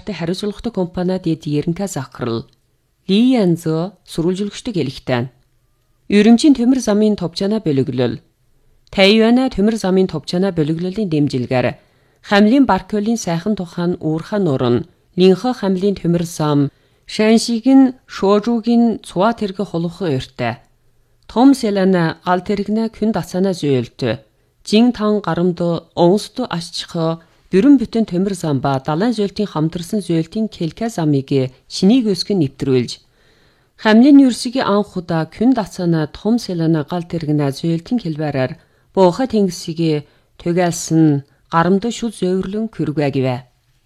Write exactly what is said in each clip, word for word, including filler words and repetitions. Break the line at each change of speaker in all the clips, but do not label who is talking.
хязгаартай хариуцлагатай компаниуд эд ерөнхий захирал Ли Янзо сурвалжлагчдыг хэлэхдээ Өрөмчийн төмөр замын товчаана бөлөглөл Тайвана төмөр замын товчаана бөлөглөлийн дэмжлэгээр Хамлын Барколийн сайхан тухайн уурхай нуран Линхэ хамлын төмөр зам Шаншигийн Шожуугийн цуа тэрэг холхоо өртөө Том Селана гал тэрэгнэ күн дацаана зөөлтө Жин тан гарамд онсто ашчихо бүрэн бүтэн төмөр зам ба далайн зөөлтийн хамтарсан зөөлтийн Келка замыг шинийг өсгөн нэвтрүүлж Хамлын юрсгийн анх удаа күн дацаана Том Селана гал тэрэгнэ зөөлтийн хэлбэрээр Бууха тэнгисийг түгээлсэн гарамд шүл зөөврлөн көргөөгивэ.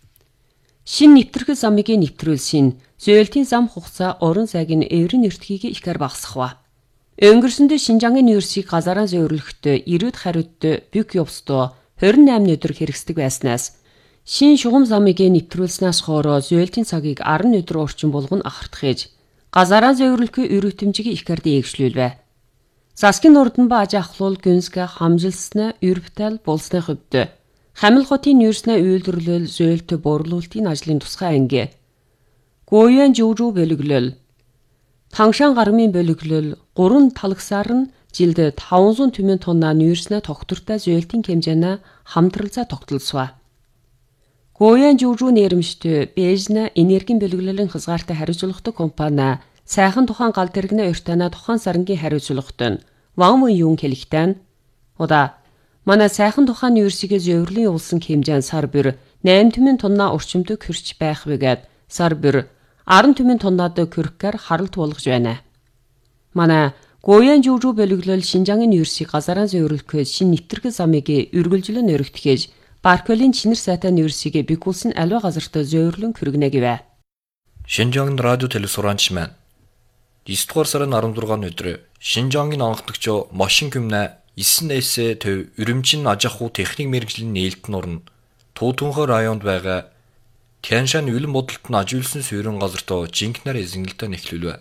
Шин нэвтрэх замыг нэвтрүүлсэн зөөлтийн зам хугацаа орон зайгийн эврийн эртгийг ихэр багасгав. Өнгөрсөндөө Шинжангийн юрсийг газараа зөөврлөхтө ирүүд хариудт бүк явстоо двадцать восемь өдөр хэрэгсдэг байснаас шин шугам замыг нэвтрүүлснээс хоороо зөөлтийн цагийг десять өдөр орчим болгон ахардахж газараа зөөврлөх өрөвтөмжийг ихэр дээгшлүүлвэ. Засгийн урдан ба аж ахлуул гүнсгэ хамжилснаа үрбтал болсны хувьд Хамил хотын юрснаа үйлдвэрлэл зөөлтө борлуулалтын ажлын тусгай анги Гуян жужуу бөлөглөл Тангшан гармын бөлөглөл гурван талагсаар нь жилд таван зуун түмэн тонна юрснаа тогтвортой зөөлтийн хэмжээнэ хамтралцаа тогтолсва. Гуян жужуу нэрмжтэй Бэжна энергийн бөлөглөлийн хязгаартай хариуцлагатай компани сайхан тухайн гал тэрэгнэ өртөөнө тухайн сарангийн хариуцлагатай Ван Мөн Юн хэлэхдээ удаа манай сайхан тухайн юрсийг зөөврлийн явуулсан хэмжээ сар бүр восемь түмэн тонна орчимд хүрч байх вэгээд сар бүр десять түмэн тоннад хүрхээр харалт болгож байна. Манай Гуян жужуу бөлөглөл Шинжангийн юрсийг газараа зөөврлөхөд шин нэвтрэх замыг үргэлжлэн өргөтгөж Барколийн чинэр сайтан юрсийг бигүүлсэн аливаа газарт зөөврлөн хүргэнэ гэвэ.
Шинжангийн радио телесураанч маань девять дугаар сарын16өдөр Шинжангийн анхдагч машин күмнэ нine эс төв Өрөмчин аж ахуй техник мэргэжлийн нээлтэн орн Туутунхай районд байгаа Тяншан үлэн бодолд нь ажигласан суурин газарт жинкнэр эзэнгэлдэ нэхлүүлвэ.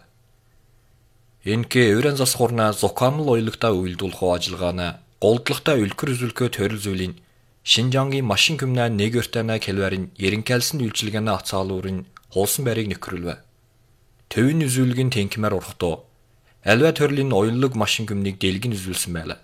Энэké Еврен засгуурна зукамл ойлогтой үйлдвэрлэх ажиллагааны голдлагатай үлгэр үзүүлэхөө төрөл зүйлийн Шинжангийн машин күмнэ нэг өртөөнө хэлвэрийн ерөнхийлсэн үйлчилгээний ацаалуурын хуулсан байрыг нөхрүүлвэ. Төвийн үзүүлгийн тэнхмээр урхдоо альва төрлийн оюунлаг машин күмнийг дэлгэн үзүүлсэн байлаа.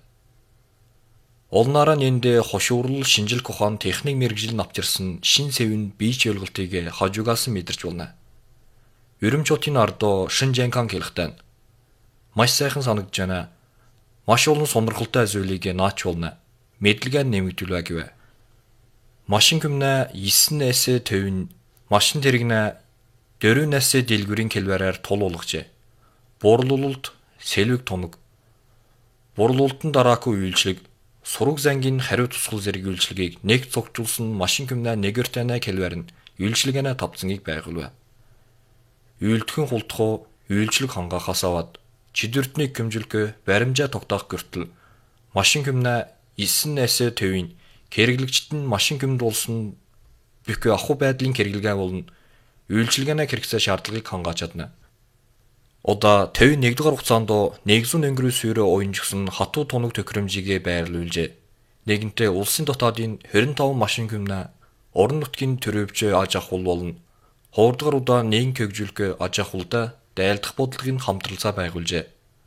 Олнараа нэндэ хошуурлал шинжилх ухаан техник мэргэжил авчирсан шин сэвэн бийч ойлголтыг хажуугаас мэдэрч байна. Өрөмчотын ардоо Шинжанкан хэлэхдээ маш сайхан санагдж байна. Маш олон сонирхолтой зүйлийг наач болно. Мэдлэгээ нэмэгдүүлвэ гэвэ. Машин күмнэ нine эс төвн машин тэрэгнэ дөрвөн эс дэлгүүрийн хэлбэрээр тул болгожээ. Бурлуулалт, сэлвэг тунаг. Бурлуулалтын дараагүй үйлчлэг, сураг зангийн хариу тусгал зэрэг үйлчлэгийг нэг зогжуулсан машин күмнэ нэг өртөөнө хэлбэр нь үйлчлэгээнэ тавцангийг байгуулвэ. Үйлдхэн хулдхуу, үйлчлэг хангаахаас аваад чидвэртний хэмжилгөө баримжаа тогтоох гэртэл машин күмнэ нine эс төвийн хэрэглэгчд нь машин күмд болсон бүхий ахуй байдлын хэрэглэгээ болон үйлчилгээнэ хэрэгцээ шаардлагыг хангааж чадна. Удаа fifty-one дугаар хугацаанд нэгэн өнгөрийн суурь уянжсан хатуу тунаг төхөөрөмжийг байрлуулжээ. Нэгэнтээ улсын дотоодын twenty-five машин күмнэ орон нутгийн төрөвч аж ахуйл болон two дугаар удаа нэгэн хөгжүүлэх аж ахуйлда дайлдах бодлогын хамтралцаа байгуулжээ.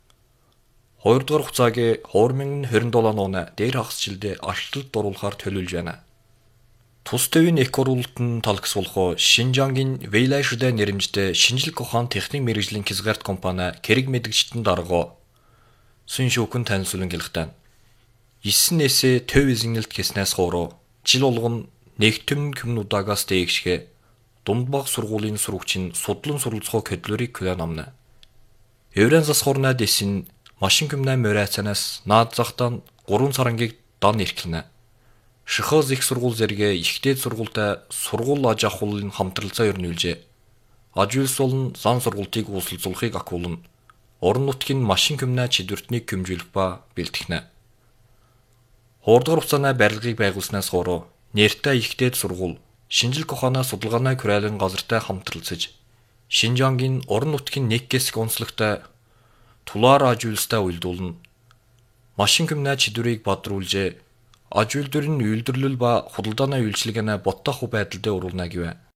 two дугаар хугацааг twenty twenty-seven оны дээр хагас жилдээ ачлалд оруулахаар төлөвлөж байна. Тус төвийн эко уралт нь талхсуулах Шинжангийн Вэйлайшдэ нэрмжтэй шинжилх ухаан техник мэргэжлийн хязгаарт компани Кэрэг мэдгчтэн дарга Сүн шүүхэн танилцуулан гэлэхтэн nine эс төв эзэнгэлт гэснээс хоороо жил болгон нэгтгэн комнуудаагаас дээгшгэ дундбаг сургуулийн сурагчин судлан суралцах хөдлөрийг хүлээн амна. Еврен засгуурна дэсин машин күмнэ мөрөөцөнөөс наад захтан three сарангийг дан эрхлэнэ. Шихоз их сургууль зэрэг ихтэй сургуультай сургууль аж ахуйлын хамтралцаа өрнүүлжээ. Аж үйлс болон зан сургуультыг үүсэлцүүлэхийг акуулна. Орон нутгийн машин күмнэ чидвэртнийг хэмжүүлэх ба бэлтгэнэ. two дугаар хугацааны барилгыг байгуулснаас хоороо нэртэй ихтэй сургууль шинжилх ухаанаа судалгааны хүрээлэн газартай хамтралцаж Шинжангийн орон нутгийн нэг хэсэг онцлогтой тулаар аж үйлстэй үйлдүүлнэ. Машин күмнэ чидвэрийг бадруулжээ. Аж үйлдвэрийн үйлдвэрлэл ба худалдааны үйлчилгээнэ боттох байдалд оруулна гэвэ.